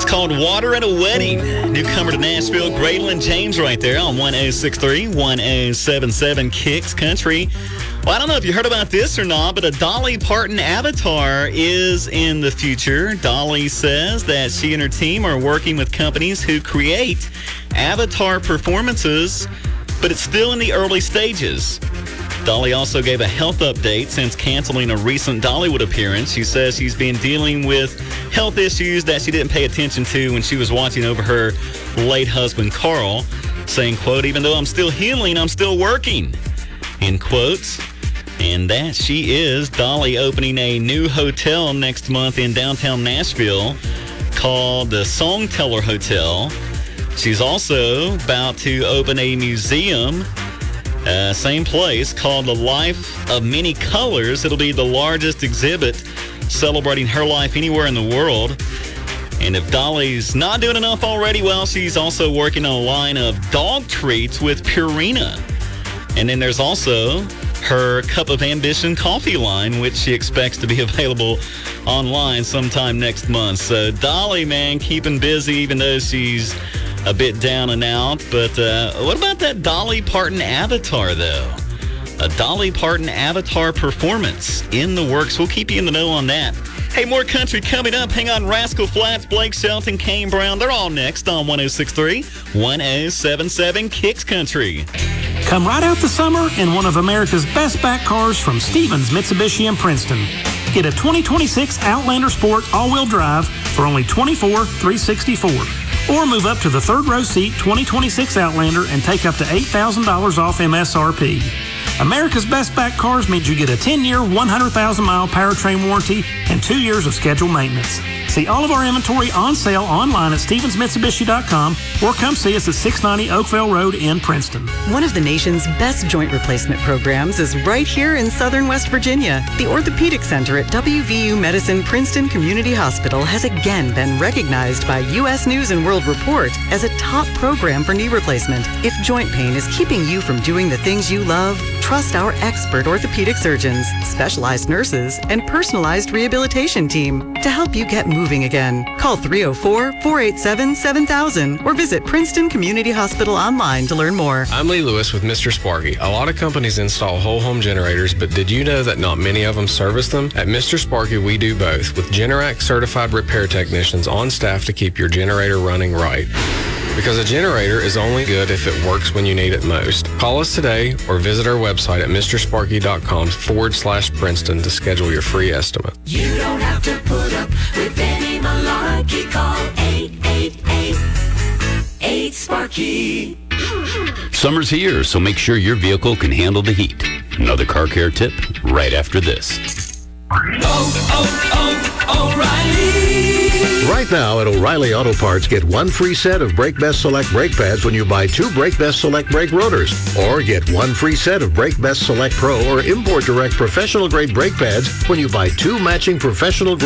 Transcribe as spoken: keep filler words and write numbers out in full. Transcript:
Called Water at a Wedding. Newcomer to Nashville, Graydon James right there on one oh six three, one oh seven seven Kicks Country. Well, I don't know if you heard about this or not, but a Dolly Parton avatar is in the future. Dolly says that she and her team are working with companies who create avatar performances, but it's still in the early stages. Dolly also gave a health update since canceling a recent Dollywood appearance. She says she's been dealing with health issues that she didn't pay attention to when she was watching over her late husband, Carl, saying, quote, "Even though I'm still healing, I'm still working," in quotes. And that she is. Dolly opening a new hotel next month in downtown Nashville called the Songteller Hotel. She's also about to open a museum, uh, same place, called The Life of Many Colors. It'll be the largest exhibit celebrating her life anywhere in the world. And if Dolly's not doing enough already, well, she's also working on a line of dog treats with Purina. And then there's also her Cup of Ambition coffee line, which she expects to be available online sometime next month. So Dolly, man, keeping busy even though she's a bit down and out. But uh, what about that Dolly Parton avatar, though? A Dolly Parton avatar performance in the works. We'll keep you in the know on that. Hey, more country coming up. Hang on. Rascal Flatts, Blake Shelton, Kane Brown. They're all next on one oh six three, one oh seven seven Kicks Country. Come right out the summer in one of America's best back cars from Stevens Mitsubishi in Princeton. Get a twenty twenty-six Outlander Sport all-wheel drive for only twenty-four thousand three hundred sixty-four dollars. Or move up to the third row seat twenty twenty-six Outlander and take up to eight thousand dollars off M S R P. America's best back cars means you get a ten-year, one hundred thousand mile powertrain warranty and two years of scheduled maintenance. See all of our inventory on sale online at Stevens Mitsubishi dot com or come see us at six ninety Oakville Road in Princeton. One of the nation's best joint replacement programs is right here in Southern West Virginia. The Orthopedic Center at W V U Medicine Princeton Community Hospital has again been recognized by U S News and World Report as a top program for knee replacement. If joint pain is keeping you from doing the things you love, trust our expert orthopedic surgeons, specialized nurses, and personalized rehabilitation team to help you get moving again. Call three oh four, four eight seven, seven thousand or visit Princeton Community Hospital online to learn more. I'm Lee Lewis with Mister Sparky. A lot of companies install whole home generators, but did you know that not many of them service them? At Mister Sparky, we do both, with Generac certified repair technicians on staff to keep your generator running right. Because a generator is only good if it works when you need it most. Call us today or visit our website at mrsparky.com forward slash Princeton to schedule your free estimate. You don't have to put up with any malarkey. Call eight eight eight, eight Sparky. Summer's here, so make sure your vehicle can handle the heat. Another car care tip right after this. Oh, oh, oh, O'Reilly. Right now at O'Reilly Auto Parts, get one free set of Brake Best Select brake pads when you buy two Brake Best Select brake rotors. Or get one free set of Brake Best Select Pro or Import Direct professional grade brake pads when you buy two matching professional grade